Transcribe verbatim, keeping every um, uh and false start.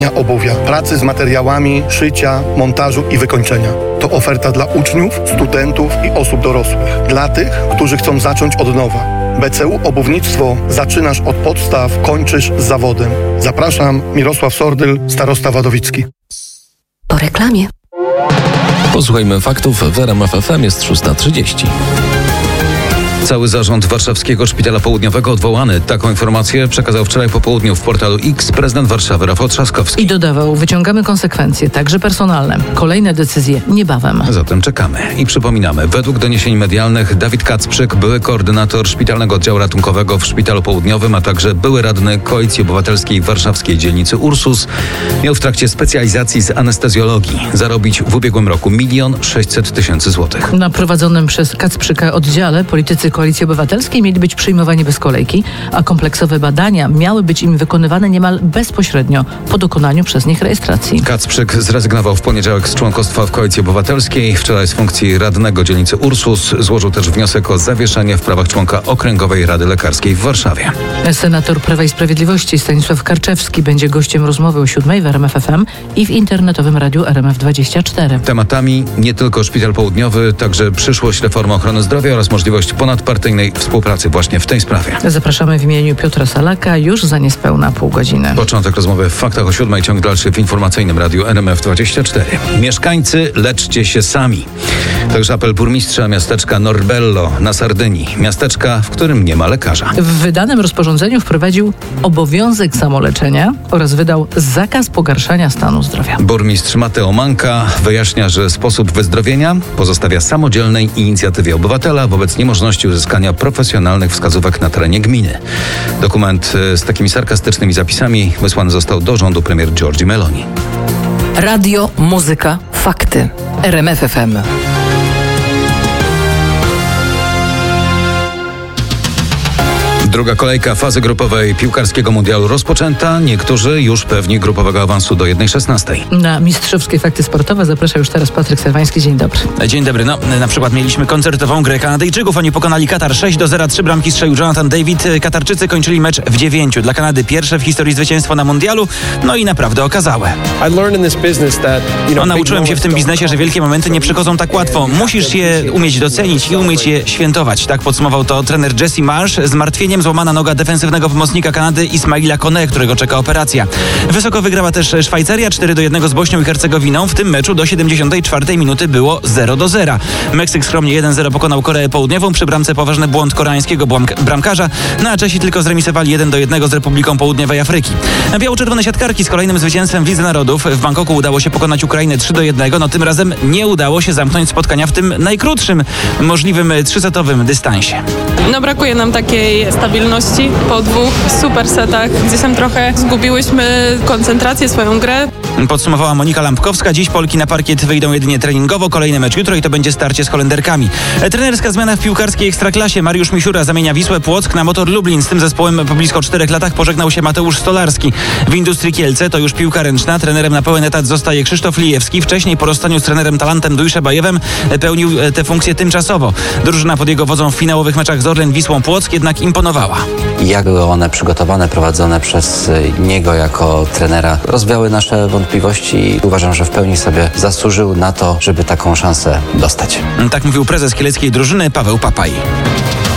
obuwia, pracy z materiałami, szycia, montażu i wykończenia. To oferta dla uczniów, studentów i osób dorosłych. Dla tych, którzy chcą zacząć od nowa. B C U Obuwnictwo zaczynasz od podstaw, kończysz z zawodem. Zapraszam, Mirosław Sordyl, starosta wadowicki. Po reklamie. Posłuchajmy faktów. W R M F F M jest szósta trzydzieści. Cały zarząd Warszawskiego Szpitala Południowego odwołany. Taką informację przekazał wczoraj po południu w portalu X prezydent Warszawy Rafał Trzaskowski. I dodawał, wyciągamy konsekwencje, także personalne. Kolejne decyzje niebawem. Zatem czekamy. I przypominamy, według doniesień medialnych Dawid Kacprzyk, były koordynator Szpitalnego Oddziału Ratunkowego w Szpitalu Południowym, a także były radny Koalicji Obywatelskiej w warszawskiej dzielnicy Ursus, miał w trakcie specjalizacji z anestezjologii zarobić w ubiegłym roku milion sześćset tysięcy złotych. Na prowadzonym przez Kacprzyka oddziale politycy Koalicji Obywatelskiej mieli być przyjmowani bez kolejki, a kompleksowe badania miały być im wykonywane niemal bezpośrednio po dokonaniu przez nich rejestracji. Kacprzyk zrezygnował w poniedziałek z członkostwa w Koalicji Obywatelskiej. Wczoraj z funkcji radnego dzielnicy Ursus złożył też wniosek o zawieszenie w prawach członka Okręgowej Rady Lekarskiej w Warszawie. Senator Prawa i Sprawiedliwości Stanisław Karczewski będzie gościem rozmowy o siódmej w R M F F M i w internetowym radiu R M F dwadzieścia cztery. Tematami nie tylko Szpital Południowy, także przyszłość reformy ochrony zdrowia oraz możliwość ponadpartyjnej współpracy właśnie w tej sprawie. Zapraszamy w imieniu Piotra Salaka już za niespełna pół godziny. Początek rozmowy w faktach o siódmej, ciąg dalszy w informacyjnym radiu R M F dwadzieścia cztery. Mieszkańcy, leczcie się sami. To już apel burmistrza miasteczka Norbello na Sardynii. Miasteczka, w którym nie ma lekarza. W wydanym rozporządzeniu wprowadził obowiązek samoleczenia oraz wydał zakaz pogarszania stanu zdrowia. Burmistrz Mateo Manka wyjaśnia, że sposób wyzdrowienia pozostawia samodzielnej inicjatywie obywatela wobec niemożności uzyskania profesjonalnych wskazówek na terenie gminy. Dokument z takimi sarkastycznymi zapisami wysłany został do rządu premier Giorgi Meloni. Radio, muzyka, fakty. R M F F M. Druga kolejka fazy grupowej piłkarskiego mundialu rozpoczęta. Niektórzy już pewni grupowego awansu do jeden szesnaście. Na mistrzowskie fakty sportowe zaprasza już teraz Patryk Serwański. Dzień dobry. Dzień dobry. No, na przykład mieliśmy koncertową grę Kanadyjczyków. Oni pokonali Katar sześć do zera. Trzy bramki strzelił Jonathan David. Katarczycy kończyli mecz w dziewięciu. Dla Kanady pierwsze w historii zwycięstwo na mundialu. No i naprawdę okazałe. No, nauczyłem się w tym biznesie, że wielkie momenty nie przychodzą tak łatwo. Musisz je umieć docenić i umieć je świętować. Tak podsumował to trener Jesse Marsh. Zmartwieniem złamana noga defensywnego pomocnika Kanady Ismaila Kone, którego czeka operacja. Wysoko wygrała też Szwajcaria cztery do jednego z Bośnią i Hercegowiną. W tym meczu do siedemdziesiątej czwartej minuty było zero do zera. Meksyk skromnie jeden zero pokonał Koreę Południową. Przy bramce poważny błąd koreańskiego bramkarza, no a Czesi tylko zremisowali jeden do jednego z Republiką Południowej Afryki. Biało-czerwone siatkarki z kolejnym zwycięstwem w Lidze Narodów. W Bangkoku udało się pokonać Ukrainę trzy do jednego. No tym razem nie udało się zamknąć spotkania w tym najkrótszym możliwym trzysetowym dystansie. No brakuje nam takiej stabilności po dwóch super setach. Gdzieś tam trochę zgubiłyśmy koncentrację, swoją grę. Podsumowała Monika Lampkowska. Dziś Polki na parkiet wyjdą jedynie treningowo. Kolejny mecz jutro i to będzie starcie z Holenderkami. Trenerska zmiana w piłkarskiej Ekstraklasie. Mariusz Misiura zamienia Wisłę Płock na Motor Lublin. Z tym zespołem po blisko czterech latach pożegnał się Mateusz Stolarski. W Industrii Kielce to już piłka ręczna. Trenerem na pełen etat zostaje Krzysztof Lijewski. Wcześniej po rozstaniu z trenerem Talantem Dujszebajewem pełnił tę funkcję tymczasowo. Drużyna pod jego wodzą w finałowych meczach z Orlen Wisłą Płock jednak imponowała. Jak były one przygotowane, prowadzone przez niego jako trenera, rozwiały nasze wątpliwości i uważam, że w pełni sobie zasłużył na to, żeby taką szansę dostać. Tak mówił prezes kieleckiej drużyny Paweł Papaj.